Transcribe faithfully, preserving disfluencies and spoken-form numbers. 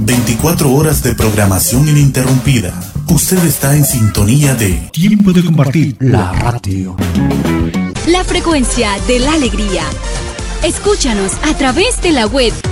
veinticuatro horas de programación ininterrumpida. Usted está en sintonía de Tiempo de Compartir, la radio. La frecuencia de la alegría. Escúchanos a través de la web